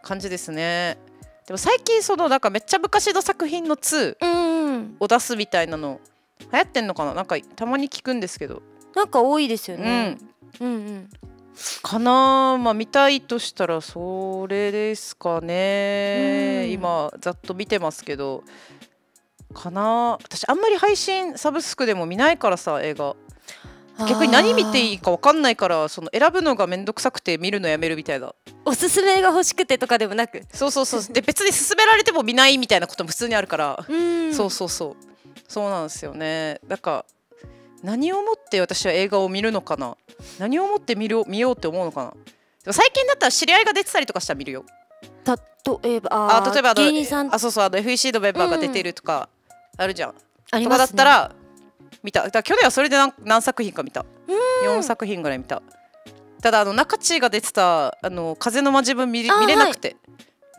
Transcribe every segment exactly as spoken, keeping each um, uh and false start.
感じですね。でも最近そのなんかめっちゃ昔の作品のツーを出すみたいなの流行ってんのかな、なんかたまに聞くんですけど、 なんか多いですよね、うん、うんうんかな。まあ見たいとしたらそれですかね、うん、今ざっと見てますけどかな。私あんまり配信サブスクでも見ないからさ、映画逆に何見ていいか分かんないから、その選ぶのがめんどくさくて見るのやめるみたいな。 おすすめが欲しくてとかでもなく、 そうそうそうで別に勧められても見ないみたいなことも普通にあるから、うんそうそうそうそうなんですよね。だから何をもって私は映画を見るのかな、何をもって見る見ようって思うのかな。でも最近だったら知り合いが出てたりとかしたら見るよ。 例えばああ例えばあの芸人さんあそうそうあの エフイーシー のメンバーが出てるとかあるじゃん、うん、 ありますね、 とかだったら見た。だから去年はそれで 何, 何作品か見た。よんさく品ぐらい見た。ただあの中地が出てたあの風の間自分 見, 見れなくて、はい、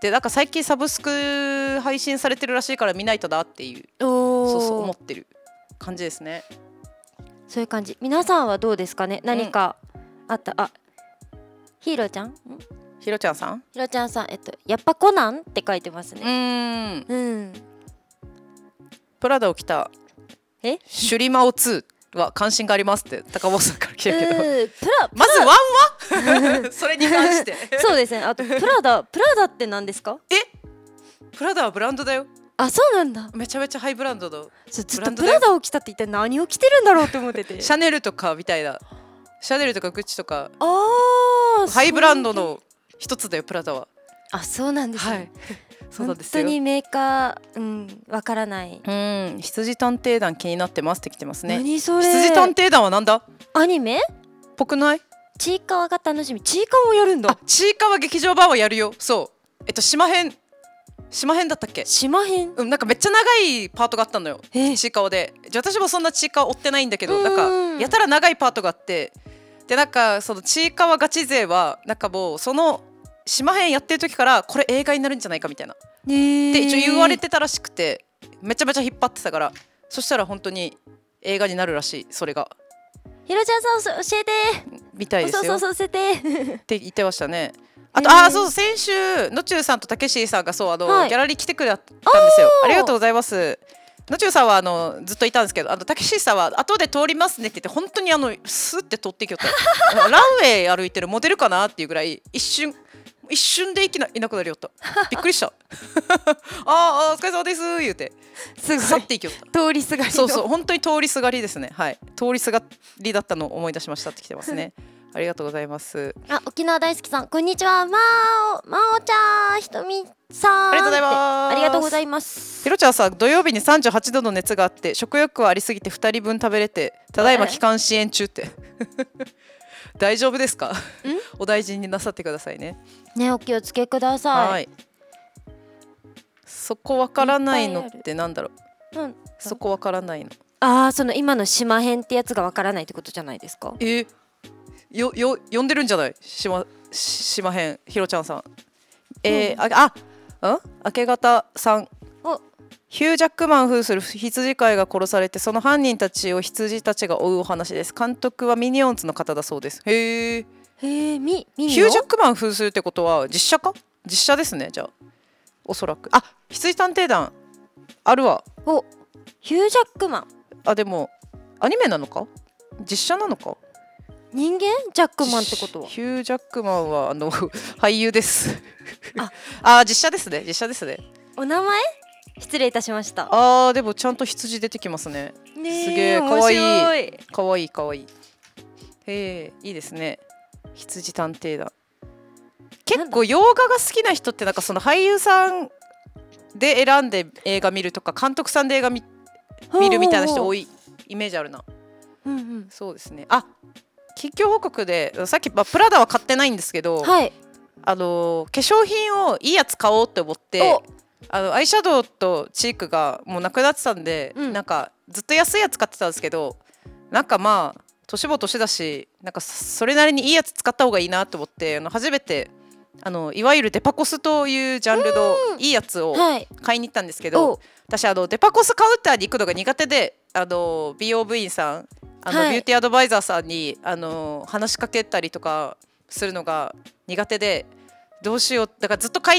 でなんか最近サブスク配信されてるらしいから見ないとだっていうそうそう思ってる感じですね。 そういう感じ。皆さんはどうですかね、何かあった、うん、あヒーローちゃんヒロちゃんさんヒロちゃんさん、えっとやっぱコナンって書いてますね。 うーん、うん、プラダを着たえシュリマオツーは関心がありますって高本さんから来たけど、 プラまずワンはそれに関してそうですね。あとプラダプラダって何ですか？ えプラダはブランドだよ。 あ、そうなんだ。 めちゃめちゃハイブランドだ。 ずっとプラダを着たって一体何を着てるんだろうって思っててシャネルとかみたいな、シャネルとかグッチとかあハイブランドの一つだよプラダは。 あ、そうなんですね、はい、 そうなんですよ。 本当にメーカーうんわからない。 うん羊探偵団気になってますって来てますね。 何それ。 羊探偵団はなんだ、 アニメっぽくない？ ちいかわが楽しみ。ちいかわをやるんだ。 あちいかわ劇場版はやるよ。そうえっと島編島編だったっけ。 島編、 うん、なんかめっちゃ長いパートがあったのよ、ちいかわで。じゃ私もそんなちいかわ追ってないんだけど、なんかやたら長いパートがあって、でなんかそのちいかわガチ勢はなんかもうその島編やってる時からこれ映画になるんじゃないかみたいな、えー、で一応言われてたらしくて、めちゃめちゃ引っ張ってたから、そしたら本当に映画になるらしい。それがひろちゃんさん教えてみたいですよ。 そうそうそう教えてって言ってましたね。あと、えー、あそう先週のちゅうさんとたけしさんがそうあの、はい、ギャラリー来てくれたんですよ。ありがとうございます。のちゅうさんはあのずっといたんですけど、あのたけしさんは後で通りますねって言って本当にあのスッて通っていきよったランウェイ歩いてるモデルかなっていうぐらい一瞬一瞬でいきないなくなりよった。びっくりしたああお疲れ様です言うてすぐ去っていきよった。 通りすがりのそうそう本当に通りすがりですね。はい通りすがりだったのを思い出しましたって来てますねありがとうございます。 あ沖縄大好きさんこんにちは。まおまおちゃんひとみさんありがとうございます。 ありがとうございます。 ひろちゃんさ土曜日にさんじゅうはちどの熱があって食欲はありすぎてふたりぶん食べれてただいま気管支炎中って大丈夫ですかお大事になさってくださいね。 ねお気をつけください。はいそこわからないのってなんだろう、うん、そこわからないのああその今の島編ってやつがわからないってことじゃないですか。 えー、よよ呼んでるんじゃない島島編ひろちゃんさん。えーうん、ああん明け方さんヒュージャックマン扮する羊飼いが殺されてその犯人たちを羊たちが追うお話です。監督はミニオンズの方だそうです。へえへえミミニオンヒュージャックマン扮するってことは実写か実写ですね。じゃあおそらくあ羊探偵団あるわ。 おヒュージャックマンあでもアニメなのか実写なのか。 人間ジャックマンってことはヒュージャックマンはあの俳優ですああ実写ですね実写ですね。 お名前失礼いたしました。 あーでもちゃんと羊出てきますね。 ねすげえかわいいかわいいかわいい。へえいいですね羊探偵団。結構洋画が好きな人ってなんかその俳優さんで選んで映画見るとか監督さんで映画 見, 見るみたいな人多いイメージあるな。 うんうん、 そうですね。あ近況報告でさっき、まあ、プラダは買ってないんですけど、 はい、 あの化粧品をいいやつ買おうって思ってあのアイシャドウとチークがもうなくなってたんで、うん、なんかずっと安いやつ買ってたんですけどなんかまあ年も年だしなんかそれなりにいいやつ使った方がいいなと思ってあの初めてあのいわゆるデパコスというジャンルのいいやつを買いに行ったんですけど、はい、私あのデパコスカウンターに行くのが苦手であの美容部員さんあの、はい、ビューティーアドバイザーさんにあの話しかけたりとかするのが苦手でどうしようだからずっと買い